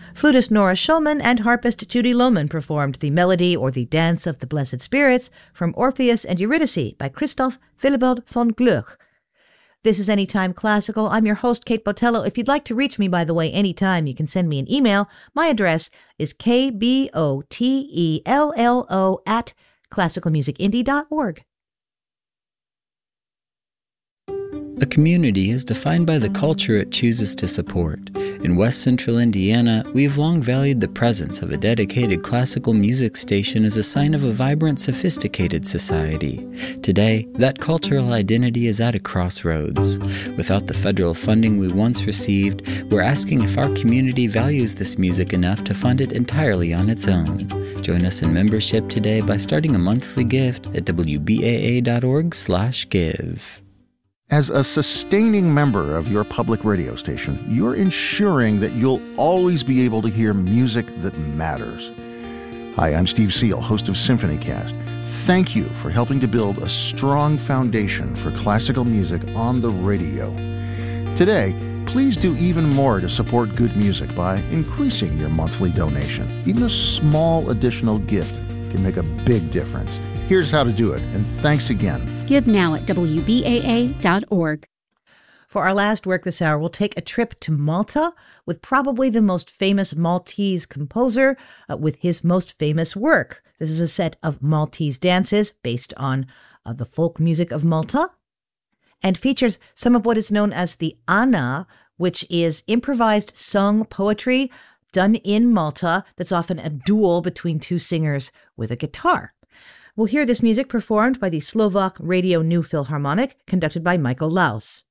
Flutist Nora Schulman and harpist Judy Lohman performed the melody or the Dance of the Blessed Spirits from Orpheus and Eurydice by Christoph Willibald von Gluck. This is Anytime Classical. I'm your host, Kate Botello. If you'd like to reach me, by the way, anytime, you can send me an email. My address is kbotello@classicalmusicindie.org. A community is defined by the culture it chooses to support. In West Central Indiana, we have long valued the presence of a dedicated classical music station as a sign of a vibrant, sophisticated society. Today, that cultural identity is at a crossroads. Without the federal funding we once received, we're asking if our community values this music enough to fund it entirely on its own. Join us in membership today by starting a monthly gift at wbaa.org/give. As a sustaining member of your public radio station, you're ensuring that you'll always be able to hear music that matters. Hi, I'm Steve Seal, host of SymphonyCast. Thank you for helping to build a strong foundation for classical music on the radio. Today, please do even more to support good music by increasing your monthly donation. Even a small additional gift can make a big difference. Here's how to do it, and thanks again. Give now at wbaa.org. For our last work this hour, we'll take a trip to Malta with probably the most famous Maltese composer with his most famous work. This is a set of Maltese dances based on the folk music of Malta and features some of what is known as the Ana, which is improvised sung poetry done in Malta that's often a duel between two singers with a guitar. We'll hear this music performed by the Slovak Radio New Philharmonic, conducted by Michael Laus.